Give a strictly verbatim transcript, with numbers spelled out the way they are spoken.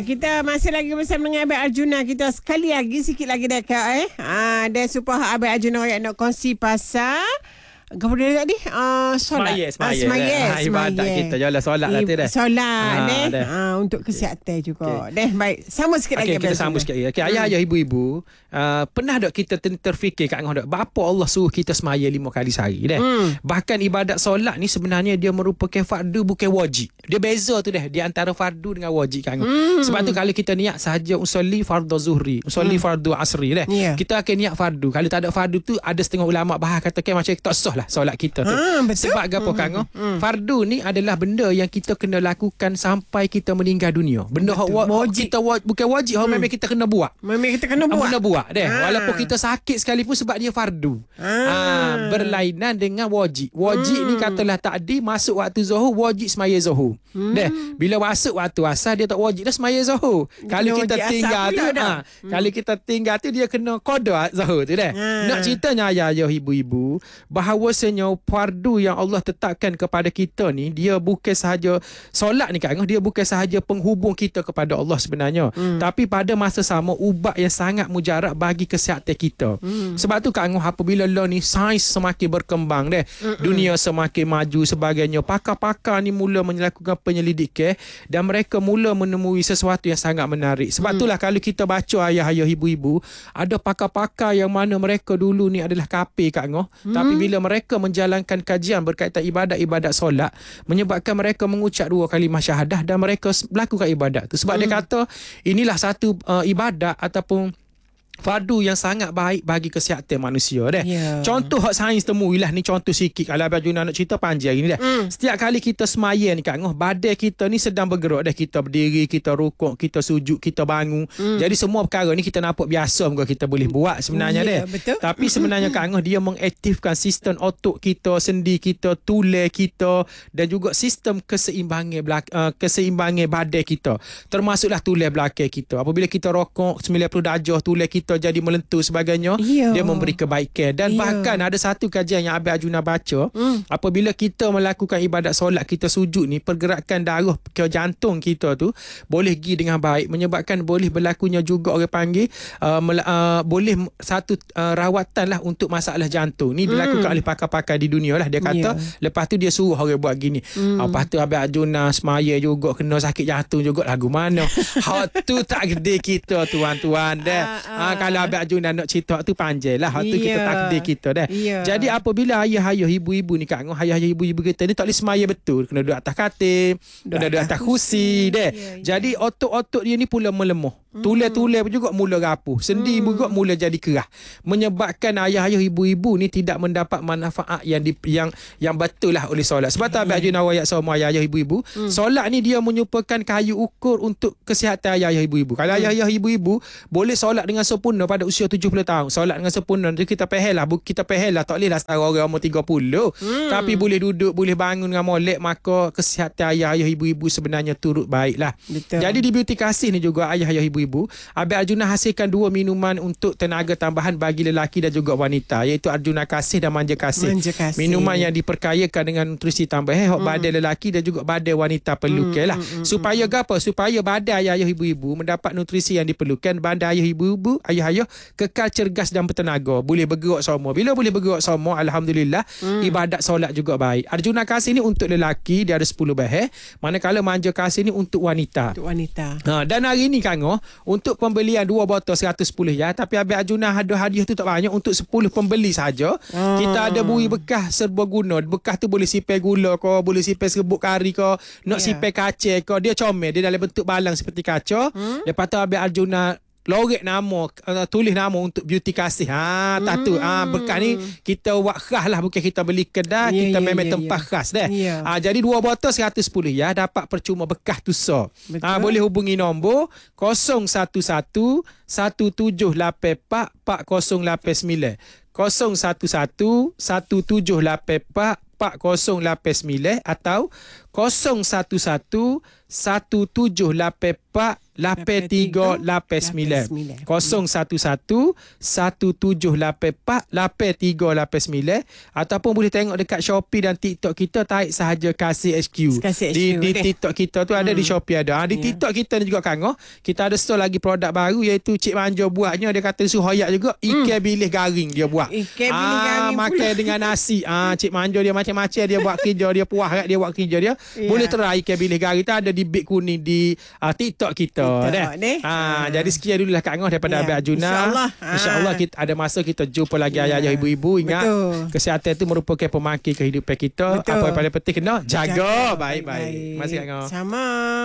kita masih lagi bersama dengan Abang Arjuna. Kita sekali lagi, sikit lagi dekat eh. Ah, dan supaya Abang Arjuna yang nak kongsi pasal kemudian tadi uh, solat. Semaya, semaya. Ah, semaya, Ha, ibadat semaya. kita jalan solat lah tu dah. Solat Ha, deh. dah. Ah, untuk kesihatan juga. Okay. Deh, baik. Sama sikit lagi. Okey, kita sambung sikit lagi. Okey, Hmm. ayah-ayah, ibu-ibu, uh, pernah tak kita ter- terfikir kat ngah dak bapa Allah suruh kita semaya lima kali sehari dah. Hmm. Bahkan ibadat solat ni sebenarnya dia merupakan fardu bukan wajib. Dia beza tu dah di antara fardu dengan wajib kat ngah. Hmm. Sebab tu kalau kita niat sahaja usolli fardhu zuhri, usolli hmm. fardu asri dah. Yeah. Kita akan niat fardu. Kalau tak ada fardu tu ada setengah ulama bahas katakan macam tak sah lah solat kita tu. Ha, betul. Sebab apa hmm. Kang? Hmm. Fardu ni adalah benda yang kita kena lakukan sampai kita meninggal dunia. Benda hak wa- Wajib. kita wa- bukan wajib, hmm. memang kita kena buat. Memang kita kena buat. Kena buat deh. Ha. Walaupun kita sakit sekalipun sebab dia fardu. Ha. Ah, berlainan dengan wajib. Wajib hmm. ni katalah takdi masuk waktu zuhur, wajib semaya zuhur. Hmm. Deh, bila masuk waktu asar dia tak wajib dah semaya zuhur. Kalau kita tinggal tu, ah, hmm. kalau kita tinggal tu dia kena qada zuhur tu deh. Ha. Nak ceritanya ayah-ayah, ibu-ibu, bahawasanya fardu yang Allah tetapkan kepada kita ni, dia bukan sahaja solat ni Kak, dia bukan sahaja penghubung kita kepada Allah sebenarnya, hmm. tapi pada masa sama ubat yang sangat mujarab bagi kesihatan kita. Hmm. Sebab tu Kak, apabila lah ni sains semakin berkembang deh, hmm. dunia semakin maju sebagainya, pakar-pakar ni mula melakukan penyelidikan dan mereka mula menemui sesuatu yang sangat menarik. Sebab hmm. itulah kalau kita baca ayah-ayah, ibu-ibu, ada pakar-pakar yang mana mereka dulu ni adalah kafir Kak Ngoh, hmm. tapi bila mereka menjalankan kajian berkaitan ibadat-ibadat solat, menyebabkan mereka mengucap dua kalimah syahadah dan mereka melakukan ibadat tu. Sebab hmm. dia kata inilah satu uh, ibadat ataupun fardu yang sangat baik bagi kesihatan manusia dah. Yeah. Contoh hak sains temuilah ni, contoh sikit kalau Abang Juna nak cerita panjang ni dah. Mm. Setiap kali kita semaya ni Kak Ngoh, badan kita ni sedang bergerak dah. Kita berdiri, kita rukuk, kita sujud, kita bangun. Mm. Jadi semua perkara ni kita nampak biasa muka kita boleh buat sebenarnya yeah, dah. Betul. Tapi sebenarnya Kak Ngoh, dia mengaktifkan sistem otot kita, sendi kita, tulang kita dan juga sistem keseimbangan belak- uh, keseimbangan badan kita. Termasuklah tulang belakang kita. Apabila kita rokok sembilan puluh darjah, tulang kita kita jadi melentur sebagainya, yeah. dia memberi kebaikan. Dan yeah. bahkan ada satu kajian yang Abang Arjuna baca, mm. apabila kita melakukan ibadat solat, kita sujud ni, pergerakan darah ke jantung kita tu boleh pergi dengan baik, menyebabkan boleh berlakunya juga orang panggil uh, mel- uh, boleh satu uh, rawatan lah untuk masalah jantung ni, dilakukan mm. oleh pakar-pakar di dunia lah. Dia kata yeah. lepas tu dia suruh orang buat gini, mm. uh, lepas tu Abang Arjuna semaya juga kena sakit jantung juga, lagu mana hak tu takdir kita tuan-tuan dah. uh, uh. Kalau Abang Arjuna nak cerita tu panjang lah. Hak tu kita takdir kita dah. Yeah. Jadi apabila ayah-ayah, ibu-ibu ni Kak Ngoh, ayah-ayah, ibu-ibu kita ni tak boleh semaya betul. Kena duduk atas katil, kena duduk atas kursi dah. Yeah, jadi yeah. otot-otot dia ni pula melemah. Hmm. Tulang-tulang juga mula rapuh. Sendi hmm. juga mula jadi kerah. Menyebabkan ayah-ayah, ibu-ibu ni tidak mendapat manfaat yang di, yang yang betul lah oleh solat. Sebab tu Abang Arjuna wayak semua ayah-ayah, ibu-ibu, hmm. solat ni dia menyupakan kayu ukur untuk kesihatan ayah-ayah, ibu-ibu. Kalau hmm. ayah-ayah, ibu-ibu boleh solat dengan sempurna pada usia tujuh puluh tahun. Solat dengan sempurna tu kita pehel lah. Kita pehel lah. Tak boleh lah setara orang umur tiga puluh. Hmm. Tapi boleh duduk, boleh bangun dengan molek, maka kesihatan ayah-ayah, ibu-ibu sebenarnya turut baik lah. Betul. Jadi di Beauty Kasih ni juga ayah-ayah, ibu-ibu, Abang Arjuna hasilkan dua minuman untuk tenaga tambahan bagi lelaki dan juga wanita, iaitu Arjuna Kasih dan Manja Kasih. Manja Kasih. Minuman yang diperkayakan dengan nutrisi tambahan hak hmm. badan lelaki dan juga badan wanita perlukan hmm. lah. Hmm. Supaya apa? Supaya badan ayah-ayah, ibu-ibu mendapat nutrisi yang diperlukan. Badan ayah, ibu-ibu, ayah-ayah kekal cergas dan bertenaga, boleh bergerak semua. Bila boleh bergerak semua, alhamdulillah, hmm. ibadat solat juga baik. Arjuna Kasih ni untuk lelaki, dia ada sepuluh bahan. Manakala Manja Kasih ni untuk wanita. Untuk wanita. Ha, dan hari ni Kang Ngoh, untuk pembelian dua botol seratus sepuluh ya, tapi Abang Arjuna ada hadiah tu tak banyak, untuk sepuluh pembeli saja. Hmm. Kita ada bui bekas serbaguna. Bekas tu boleh sipai gula ke, boleh sipai serbuk kari ke, nak yeah. sipai kaca ke, dia comel, dia dalam bentuk balang seperti kaca. Hmm. Lepas tu Abang Arjuna lorek nama, uh, tulis nama untuk Beauty Kasih. Ha, tattoo. Hmm. Ha, bekas ni kita buat khas lah, bukan kita beli kedai, yeah, kita yeah, memang yeah, tempat yeah. khas dah. Yeah. Ha, jadi dua botol seratus sepuluh ya, dapat percuma bekas tu so. Ha, boleh hubungi nombor kosong satu satu satu tujuh lapan empat empat kosong lapan sembilan. kosong satu satu satu tujuh lapan empat empat kosong lapan sembilan atau kosong satu satu satu tujuh lapan empat lapan tiga lapan sembilan. kosong satu satu satu tujuh lapan empat lapan tiga lapan sembilan. Ataupun boleh tengok dekat Shopee dan TikTok kita, tarik sahaja Kasih H Q. Kasih H Q Di, di deh. TikTok kita tu ada, Hmm. di Shopee ada. Ha, di Ya. TikTok kita ni juga Kang, oh, kita ada store lagi produk baru, iaitu Cik Manjo buatnya. Dia kata suruh hoyak juga ikan bilis garing dia buat. Ikan bilis Ah, garing makan pula. dengan nasi. Ah, Cik Manjo dia macam-macam dia buat kerja dia, puas kat dia buat kerja dia. Ya. Boleh try ikan bilis garing tu, ada di beg kuning di uh, TikTok kita. TikTok Dah. deh. Ah, jadi sekian dululah Kak Ngah daripada Ya, Abang Arjuna. insyaAllah. InsyaAllah Ah. kita ada masa kita jumpa lagi Ya. ayah-ayah ibu-ibu. Ingat, Betul. kesihatan itu merupakan pemakai kehidupan kita. Betul. Apa yang paling penting kena jaga Jaga baik-baik. Terima kasih Kak Ngah. Sama.